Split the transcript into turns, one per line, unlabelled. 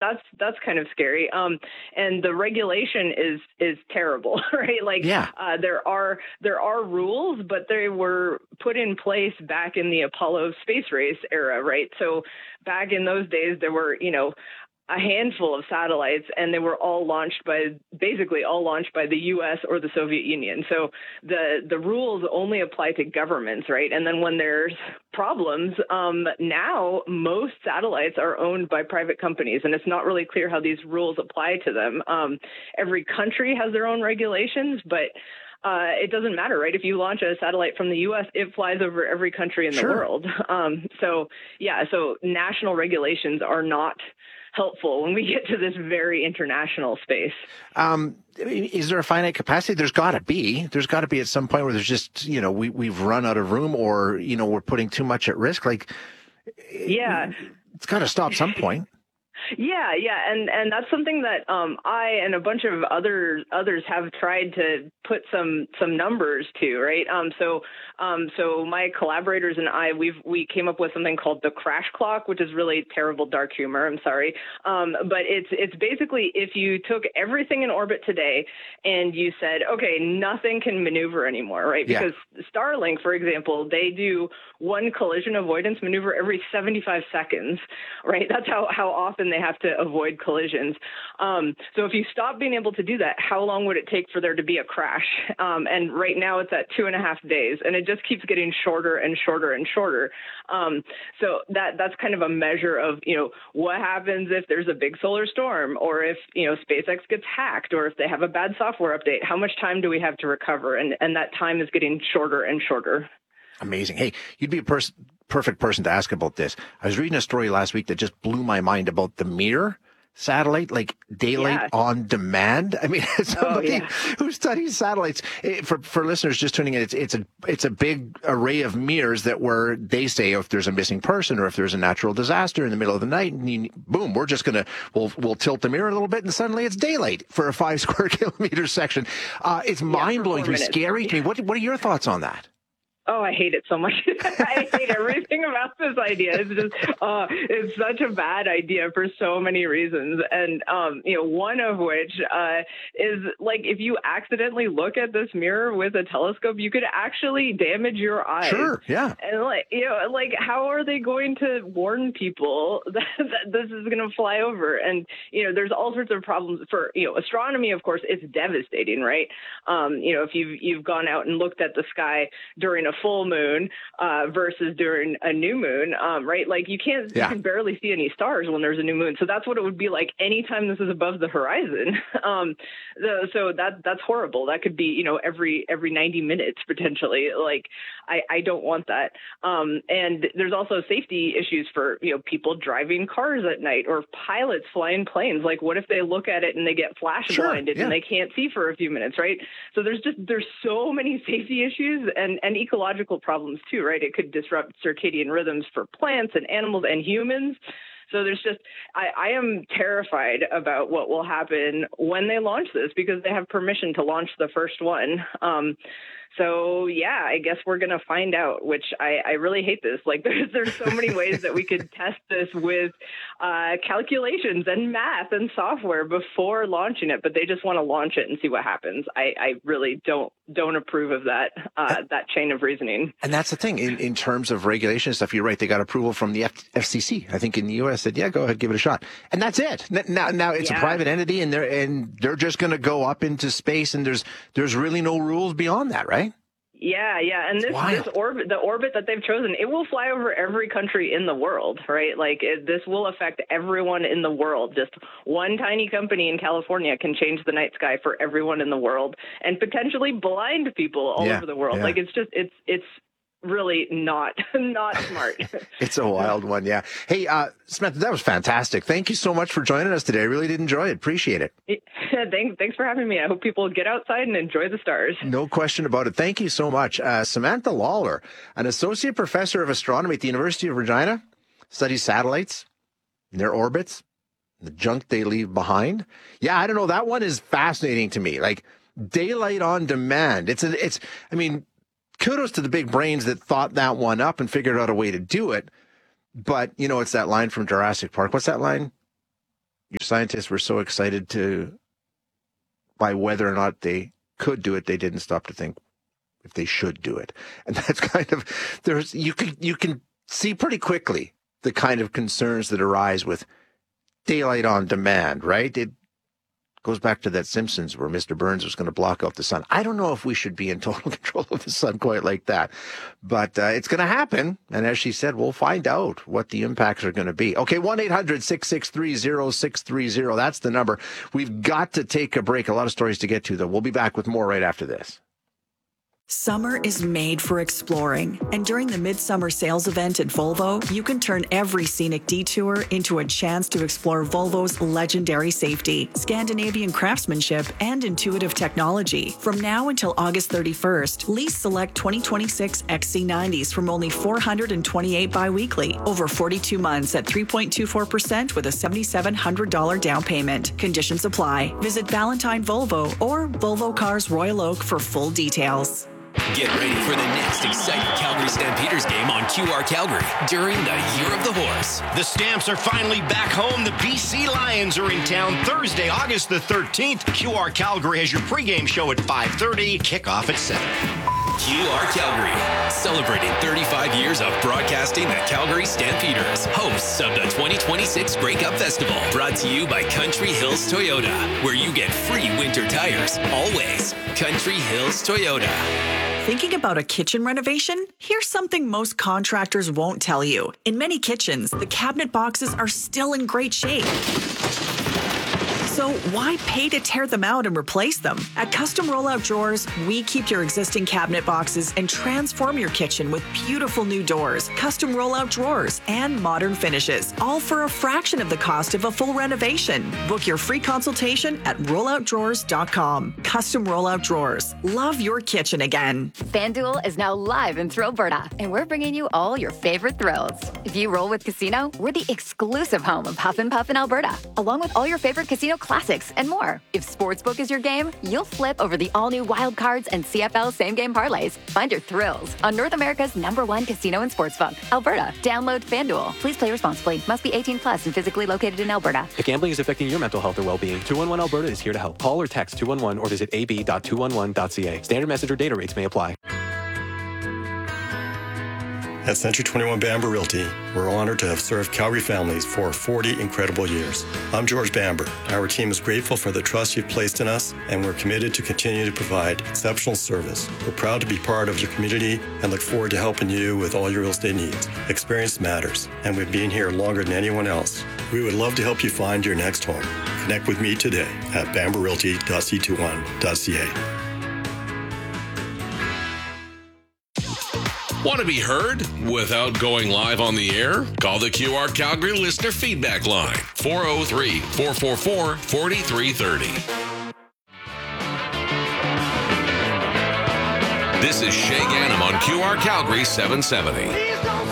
that's kind of scary. And the regulation is terrible, right? Like, there are rules, but they were put in place back in the Apollo space race era, right? So back in those days, there were, a handful of satellites, and they were all launched by the U.S. or the Soviet Union. So the rules only apply to governments, right? And then when there's problems, now most satellites are owned by private companies, and it's not really clear how these rules apply to them. Every country has their own regulations, but it doesn't matter, right? If you launch a satellite from the U.S., it flies over every country in the world. So national regulations are not helpful when we get to this very international space.
Is there a finite capacity? There's got to be at some point where there's just, we've run out of room, or, we're putting too much at risk. Like, it's got to stop some point.
Yeah, and that's something that I and a bunch of others have tried to put some numbers to, right? So my collaborators and we came up with something called the crash clock, which is really terrible dark humor. I'm sorry, but it's basically if you took everything in orbit today and you said, okay, nothing can maneuver anymore, right? Because Starlink, for example, they do one collision avoidance maneuver every 75 seconds, right? That's how often they have to avoid collisions. So if you stop being able to do that, how long would it take for there to be a crash? And right now it's at 2.5 days, and it just keeps getting shorter and shorter and shorter. So that's kind of a measure of, what happens if there's a big solar storm, or if, SpaceX gets hacked, or if they have a bad software update. How much time do we have to recover? And that time is getting shorter and shorter.
Amazing. Hey, you'd be a perfect person to ask about this. I was reading a story last week that just blew my mind about the Mir satellite, like daylight on demand. I mean, somebody who studies satellites. For listeners just tuning in, it's a big array of mirrors where they say if there's a missing person or if there's a natural disaster in the middle of the night, and boom, we're just we'll tilt the mirror a little bit, and suddenly it's daylight for a 5 square kilometer section. It's mind blowing to me, scary to me. What are your thoughts on that?
Oh, I hate it so much. I hate everything about this idea. It's just, it's such a bad idea for so many reasons. And, one of which is like, if you accidentally look at this mirror with a telescope, you could actually damage your eyes.
Sure, yeah.
And how are they going to warn people that this is going to fly over? And, there's all sorts of problems for, astronomy, of course, it's devastating, right? If you've gone out and looked at the sky during a full moon versus during a new moon, right? Like you can barely see any stars when there's a new moon. So that's what it would be like anytime this is above the horizon. So that's horrible. That could be, every 90 minutes potentially. Like I don't want that. And there's also safety issues for, people driving cars at night or pilots flying planes. Like what if they look at it and they get flash blinded and they can't see for a few minutes, right? So there's so many safety issues and ecological problems too, right? It could disrupt circadian rhythms for plants and animals and humans. So there's I am terrified about what will happen when they launch this, because they have permission to launch the first one. So yeah, I guess we're going to find out, which I really hate this. Like there's so many ways that we could test this with calculations and math and software before launching it, but they just want to launch it and see what happens. I really don't approve of that chain of reasoning.
And that's the thing in terms of regulation stuff. You're right. They got approval from the FCC. I think in the U.S. said, yeah, go ahead, give it a shot. And that's it. Now it's a private entity, and they're just going to go up into space, and there's really no rules beyond that, right?
Yeah. And this orbit, the orbit that they've chosen, it will fly over every country in the world, right? Like this will affect everyone in the world. Just one tiny company in California can change the night sky for everyone in the world and potentially blind people all over the world. Yeah. Like it's really not smart.
It's a wild one. Yeah. Hey, Samantha, that was fantastic. Thank you so much for joining us today. I really did enjoy it. Appreciate it.
Thanks for having me. I hope people get outside and enjoy the stars.
No question about it. Thank you so much. Samantha Lawler, an associate professor of astronomy at the University of Regina, studies satellites, their orbits, the junk they leave behind. Yeah, I don't know. That one is fascinating to me. Like daylight on demand. Kudos to the big brains that thought that one up and figured out a way to do it. But, it's that line from Jurassic Park. What's that line? Your scientists were so excited by whether or not they could do it, they didn't stop to think if they should do it. And that's kind of, you can see pretty quickly the kind of concerns that arise with daylight on demand, right? It goes back to that Simpsons where Mr. Burns was going to block out the sun. I don't know if we should be in total control of the sun quite like that, but it's going to happen. And as she said, we'll find out what the impacts are going to be. Okay, 1-800-663-0630. That's the number. We've got to take a break. A lot of stories to get to, though. We'll be back with more right after this.
Summer is made for exploring, and during the Midsummer Sales Event at Volvo, you can turn every scenic detour into a chance to explore Volvo's legendary safety, Scandinavian craftsmanship, and intuitive technology. From now until August 31st, lease select 2026 XC90s from only $428 biweekly, over 42 months at 3.24% with a $7,700 down payment. Conditions apply. Visit Valentine Volvo or Volvo Cars Royal Oak for full details.
Get ready for the next exciting Calgary Stampeders game on QR Calgary during the Year of the Horse.
The Stamps are finally back home. The BC Lions are in town Thursday, August the 13th. QR Calgary has your pregame show at 5:30, kickoff at 7.
QR Calgary, celebrating 35 years of broadcasting the Calgary Stampeders, hosts of the 2026 Grey Cup Festival, brought to you by Country Hills Toyota, where you get free winter tires, always. Country Hills Toyota.
Thinking about a kitchen renovation? Here's something most contractors won't tell you. In many kitchens, the cabinet boxes are still in great shape. So why pay to tear them out and replace them? At Custom Rollout Drawers, we keep your existing cabinet boxes and transform your kitchen with beautiful new doors, custom rollout drawers, and modern finishes, all for a fraction of the cost of a full renovation. Book your free consultation at rolloutdrawers.com. Custom Rollout Drawers. Love your kitchen again.
FanDuel is now live in Thrill Alberta, and we're bringing you all your favorite thrills. If you roll with Casino, we're the exclusive home of Huff and Puff in Alberta, along with all your favorite casino classics and more. If Sportsbook is your game, you'll flip over the all-new Wild Cards and CFL same-game parlays. Find your thrills on North America's #1 casino and sportsbook, Alberta. Download FanDuel. Please play responsibly. Must be 18 plus and physically located in Alberta.
If gambling is affecting your mental health or well-being, 211 Alberta is here to help. Call or text 211 or visit ab.211.ca. Standard message or data rates may apply.
At Century 21 Bamber Realty, we're honored to have served Calgary families for 40 incredible years. I'm George Bamber. Our team is grateful for the trust you've placed in us, and we're committed to continue to provide exceptional service. We're proud to be part of your community and look forward to helping you with all your real estate needs. Experience matters, and we've been here longer than anyone else. We would love to help you find your next home. Connect with me today at bamberrealty.c21.ca.
Want to be heard without going live on the air? Call the QR Calgary listener feedback line, 403-444-4330. This is Shay Ganem on QR Calgary 770.